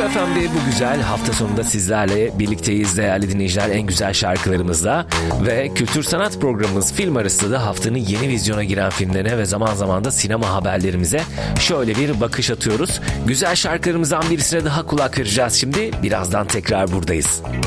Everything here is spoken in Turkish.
FM'de bu güzel hafta sonunda sizlerle birlikteyiz değerli dinleyiciler, en güzel şarkılarımızla ve kültür sanat programımız Film Arası da haftanın yeni vizyona giren filmlerine ve zaman zaman da sinema haberlerimize şöyle bir bakış atıyoruz. Güzel şarkılarımızdan birisine daha kulak vereceğiz şimdi. Birazdan tekrar buradayız.